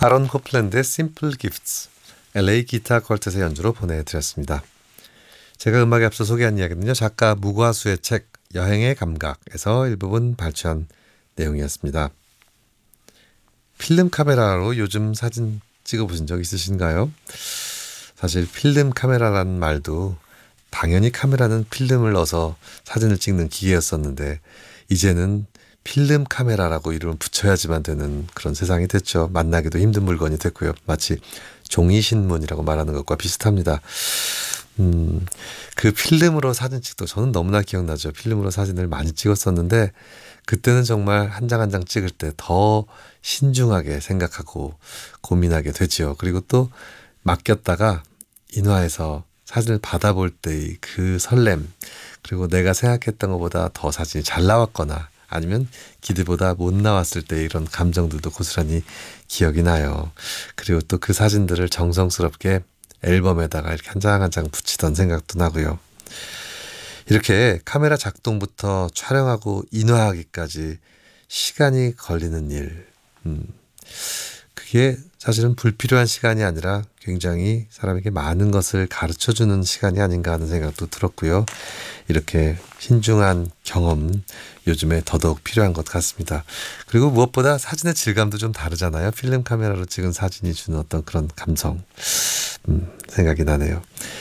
아론 코플랜드의 Simple Gifts, LA 기타 퀄텟의 연주로 보내드렸습니다. 제가 음악에 앞서 소개한 이야기는요, 작가 무과수의 책 여행의 감각에서 일부분 발췌한 내용이었습니다. 필름 카메라로 요즘 사진 찍어보신 적 있으신가요? 사실 필름 카메라라는 말도 당연히 카메라는 필름을 넣어서 사진을 찍는 기계였었는데 이제는 필름 카메라라고 이름을 붙여야지만 되는 그런 세상이 됐죠. 만나기도 힘든 물건이 됐고요. 마치 종이신문이라고 말하는 것과 비슷합니다. 그 필름으로 사진 찍도 저는 너무나 기억나죠. 필름으로 사진을 많이 찍었었는데 그때는 정말 한 장 한 장 찍을 때 더 신중하게 생각하고 고민하게 되지요. 그리고 또 맡겼다가 인화해서 사진을 받아볼 때의 그 설렘, 그리고 내가 생각했던 것보다 더 사진이 잘 나왔거나 아니면 기대보다 못 나왔을 때 이런 감정들도 고스란히 기억이 나요. 그리고 또 그 사진들을 정성스럽게 앨범에다가 이렇게 한 장 한 장 붙이던 생각도 나고요. 이렇게 카메라 작동부터 촬영하고 인화하기까지 시간이 걸리는 일, 그게 사실은 불필요한 시간이 아니라 굉장히 사람에게 많은 것을 가르쳐주는 시간이 아닌가 하는 생각도 들었고요. 이렇게 신중한 경험 요즘에 더더욱 필요한 것 같습니다. 그리고 무엇보다 사진의 질감도 좀 다르잖아요. 필름 카메라로 찍은 사진이 주는 어떤 그런 감성, 생각이 나네요.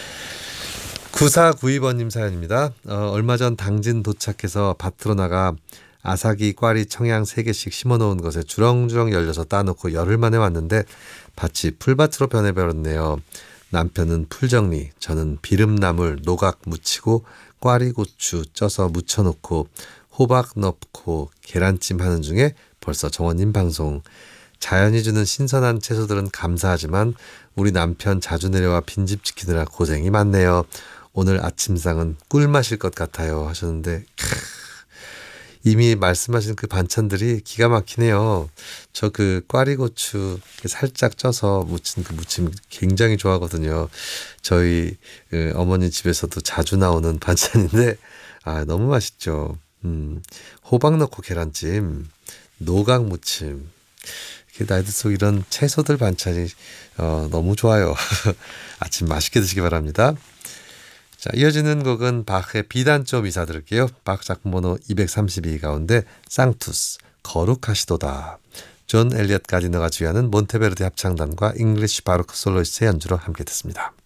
9492번님 사연입니다. 얼마 전 당진 도착해서 밭으로 나가 아사기, 꽈리, 청양 3개씩 심어놓은 것에 주렁주렁 열려서 따놓고 열흘 만에 왔는데 밭이 풀밭으로 변해버렸네요. 남편은 풀정리, 저는 비름나물, 노각 무치고 꽈리고추 쪄서 무쳐놓고 호박 넣고 계란찜 하는 중에 벌써 정원님 방송. 자연이 주는 신선한 채소들은 감사하지만 우리 남편 자주 내려와 빈집 지키느라 고생이 많네요. 오늘 아침상은 꿀맛일 것 같아요 하셨는데 이미 말씀하신 그 반찬들이 기가 막히네요. 저 그 꽈리고추 살짝 쪄서 무친 그 무침 굉장히 좋아하거든요. 저희 어머니 집에서도 자주 나오는 반찬인데 너무 맛있죠. 호박 넣고 계란찜, 노각 무침. 나이 들수록 이런 채소들 반찬이 너무 좋아요. 아침 맛있게 드시기 바랍니다. 자, 이어지는 곡은 바흐의 비단조 미사 들을게요. 바흐 작품 번호 232 가운데 쌍투스, 거룩하시도다. 존 엘리엇 가디너가 주의하는 몬테베르디 합창단과 잉글리쉬 바로크 솔로이스트의 연주로 함께 듣습니다.